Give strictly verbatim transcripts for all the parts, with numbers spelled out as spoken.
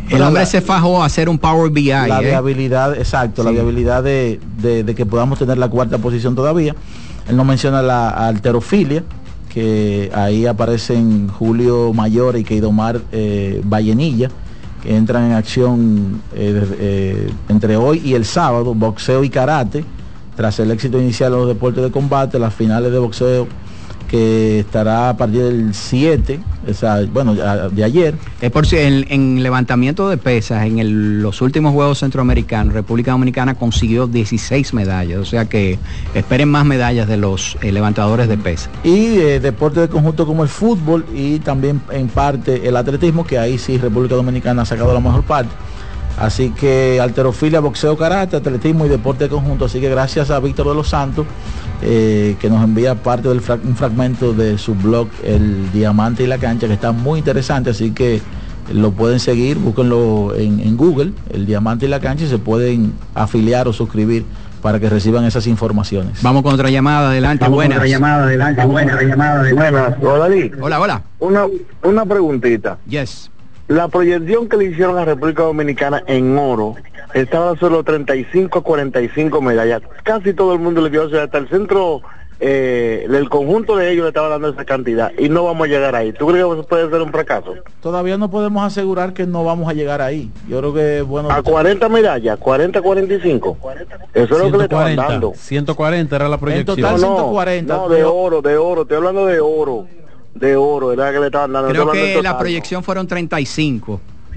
el hombre la, se fajó a hacer un Power B I. La ¿eh? viabilidad, exacto, sí. La viabilidad de, de, de que podamos tener la cuarta posición todavía. Él nos menciona la halterofilia, que ahí aparecen Julio Mayor y Keidomar eh, Vallenilla, que entran en acción eh, eh, entre hoy y el sábado. Boxeo y karate, tras el éxito inicial de los deportes de combate, las finales de boxeo que estará a partir del siete, o sea, bueno, de ayer. Es por si en, en levantamiento de pesas, en el, los últimos Juegos Centroamericanos, República Dominicana consiguió dieciséis medallas, o sea que esperen más medallas de los eh, levantadores de pesas. Y eh, deportes de conjunto como el fútbol y también en parte el atletismo, que ahí sí República Dominicana ha sacado la mejor parte. Así que halterofilia, boxeo, karate, atletismo y deporte de conjunto. Así que gracias a Víctor de los Santos, eh, que nos envía parte del fra un fragmento de su blog El Diamante y la Cancha, que está muy interesante, así que lo pueden seguir, búsquenlo en, en Google, El Diamante y la Cancha, y se pueden afiliar o suscribir para que reciban esas informaciones. Vamos con otra llamada, adelante. Vamos buenas. Con otra llamada, adelante, buenas. Otra llamada, adelante. Buenas, hola, Lee. Hola, hola. Una, una preguntita. Yes. La proyección que le hicieron a República Dominicana en oro estaba solo treinta y cinco a cuarenta y cinco medallas. Casi todo el mundo le dio, o sea, hasta el centro, eh, el conjunto de ellos le estaba dando esa cantidad y no vamos a llegar ahí. ¿Tú crees que eso puede ser un fracaso? Todavía no podemos asegurar que no vamos a llegar ahí. Yo creo que, bueno... A cuarenta medallas, cuarenta a cuarenta y cinco. Eso es lo que le estaban dando. ciento cuarenta era la proyección. En total no, ciento cuarenta. No, de oro, de oro, estoy hablando de oro. De oro, era que le estaban dando. Creo que la proyección fueron treinta y cinco.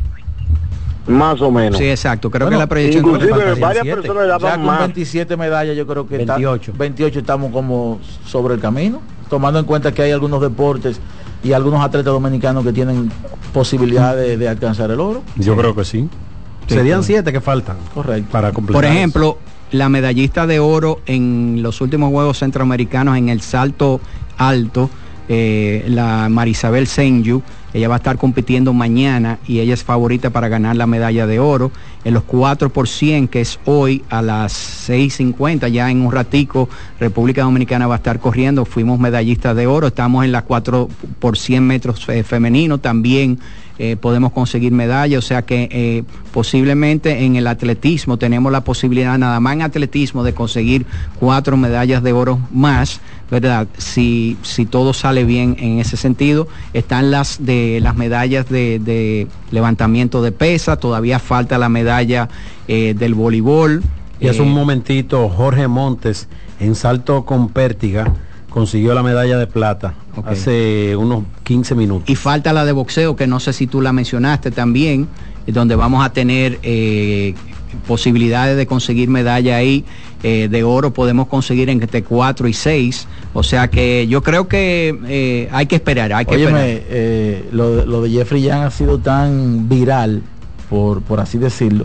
Más o menos. Sí, exacto. Creo bueno, que la proyección inclusive fue varias personas le daban ya con más. veintisiete medallas, yo creo que veintiocho. Está, veintiocho estamos como sobre el camino, tomando en cuenta que hay algunos deportes y algunos atletas dominicanos que tienen posibilidad de, de alcanzar el oro. Yo creo que sí. Sí, Serían sí. siete que faltan. Correcto. Para completar. Por ejemplo, eso. La medallista de oro en los últimos Juegos Centroamericanos en el salto alto, eh, la Marisabel Senju, ella va a estar compitiendo mañana y ella es favorita para ganar la medalla de oro. En los cuatro por cien, que es hoy a las seis cincuenta, ya en un ratico, República Dominicana va a estar corriendo. Fuimos medallistas de oro, estamos en las cuatro por cien metros eh, femenino, también eh, podemos conseguir medalla, o sea que eh, posiblemente en el atletismo tenemos la posibilidad, nada más en atletismo, de conseguir cuatro medallas de oro más, ¿verdad? Si, si todo sale bien en ese sentido. Están las de las medallas de, de levantamiento de pesa, todavía falta la medalla eh, del voleibol. Y hace eh, un momentito Jorge Montes en salto con pértiga consiguió la medalla de plata, okay, hace unos quince minutos. Y falta la de boxeo, que no sé si tú la mencionaste también, donde vamos a tener eh, posibilidades de conseguir medalla ahí, eh, de oro podemos conseguir entre cuatro y seis, o sea que yo creo que eh, hay que esperar, hay que Óyeme, esperar. Eh, lo, lo de Jeffrey Young ha sido tan viral, por, por así decirlo,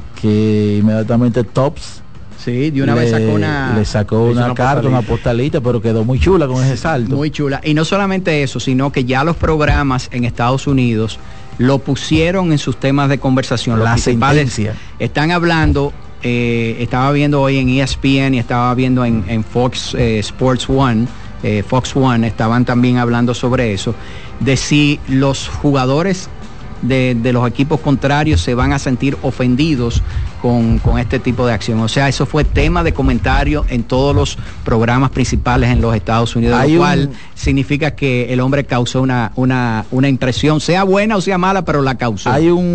que inmediatamente Tops Sí, de una le, vez sacó una... le sacó una, una carta, postalita. una postalita, pero quedó muy chula con ese salto. Muy chula. Y no solamente eso, sino que ya los programas en Estados Unidos lo pusieron en sus temas de conversación. La los principales sentencia. Están hablando, eh, estaba viendo hoy en E S P N y estaba viendo en, en Fox eh, Sports One, eh, Fox One, estaban también hablando sobre eso, de si los jugadores De, de los equipos contrarios se van a sentir ofendidos con, con este tipo de acción. O sea, eso fue tema de comentario en todos los programas principales en los Estados Unidos, Hay lo cual un... significa que el hombre causó una, una, una impresión, sea buena o sea mala, pero la causó. Hay un,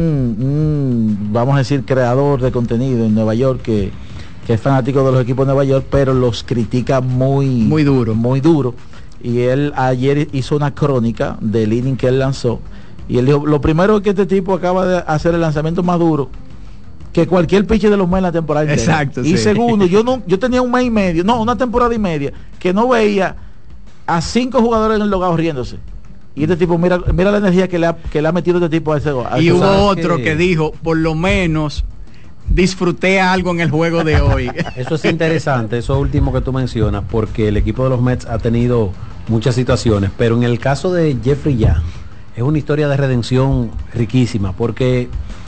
un, vamos a decir, creador de contenido en Nueva York que, que es fanático de los equipos de Nueva York, pero los critica muy, muy duro. Muy duro. Y él ayer hizo una crónica del inning que él lanzó. Y él dijo, lo primero es que este tipo acaba de hacer el lanzamiento más duro que cualquier pitcher de los Mets en la temporada entera. Exacto. Y sí. segundo, yo no, yo tenía un mes y medio, no, una temporada y media, que no veía a cinco jugadores en el logado riéndose. Y este tipo, mira, mira la energía que le ha, que le ha metido este tipo a ese gol. Y hubo otro que... que dijo, por lo menos disfruté algo en el juego de hoy. Eso es interesante, eso último que tú mencionas, porque el equipo de los Mets ha tenido muchas situaciones, pero en el caso de Jeffrey Young, es una historia de redención riquísima, porque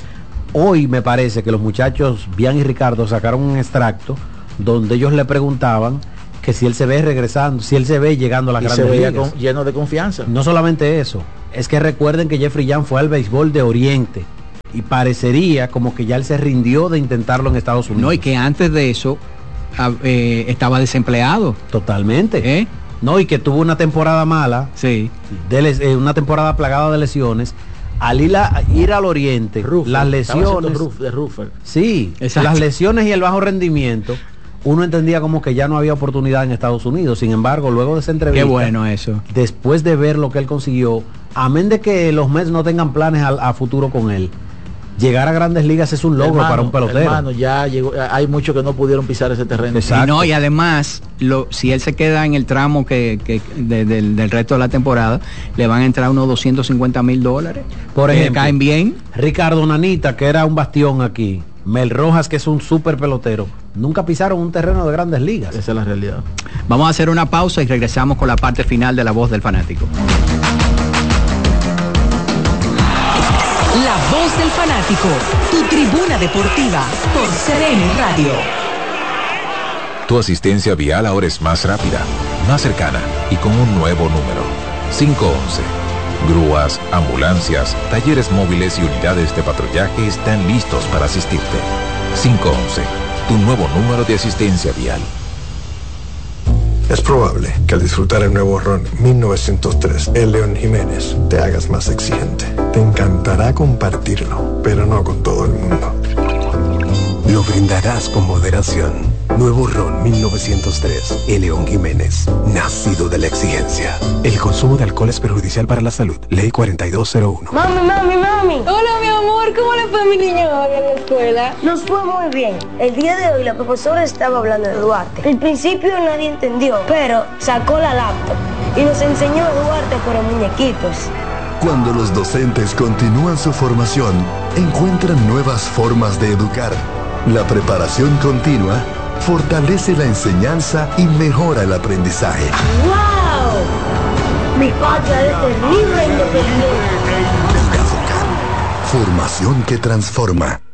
hoy me parece que los muchachos Bian y Ricardo sacaron un extracto donde ellos le preguntaban que si él se ve regresando, si él se ve llegando a la grandes ligas. Con, lleno de confianza. No solamente eso, es que recuerden que Jeffrey Young fue al béisbol de Oriente y parecería como que ya él se rindió de intentarlo en Estados Unidos. No, y que antes de eso a, eh, estaba desempleado. Totalmente. ¿Eh? No, y que tuvo una temporada mala, sí, de les, eh, una temporada plagada de lesiones. Al ir, a, ir al Oriente, Ruffer, las lesiones, Ruf, de Ruffer. sí, exacto, las lesiones y el bajo rendimiento, uno entendía como que ya no había oportunidad en Estados Unidos. Sin embargo, luego de esa entrevista, qué bueno eso. Después de ver lo que él consiguió, amén de que los Mets no tengan planes a, a futuro con él, llegar a Grandes Ligas es un logro, hermano, para un pelotero. Hermano, ya llegó, hay muchos que no pudieron pisar ese terreno. Y no, y además, lo, si él se queda en el tramo que, que de, de, del resto de la temporada, le van a entrar unos doscientos cincuenta mil dólares. Por ejemplo, caen bien. Ricardo Nanita, que era un bastión aquí, Mel Rojas, que es un súper pelotero, nunca pisaron un terreno de Grandes Ligas. Esa es la realidad. Vamos a hacer una pausa y regresamos con la parte final de La Voz del Fanático. La Voz del Fanático, tu tribuna deportiva por C D N Radio. Tu asistencia vial ahora es más rápida, más cercana y con un nuevo número. cinco once. Grúas, ambulancias, talleres móviles y unidades de patrullaje están listos para asistirte. cinco once. Tu nuevo número de asistencia vial. Es probable que al disfrutar el nuevo ron mil novecientos tres, el León Jiménez, te hagas más exigente. Te encantará compartirlo, pero no con todo el mundo. Lo brindarás con moderación. Nuevo ron mil novecientos tres, el León Jiménez, nacido de la exigencia. El consumo de alcohol es perjudicial para la salud. Ley cuarenta y dos cero uno. Mami, mami, mami. Hola, mi amor. ¿Cómo le fue a mi niño hoy en la escuela? Nos fue muy bien. El día de hoy la profesora estaba hablando de Duarte. Al principio nadie entendió, pero sacó la laptop y nos enseñó a Duarte por los muñequitos. Cuando los docentes continúan su formación, encuentran nuevas formas de educar. La preparación continua fortalece la enseñanza y mejora el aprendizaje. ¡Wow! Mi patria es terrible e independiente. Formación que transforma.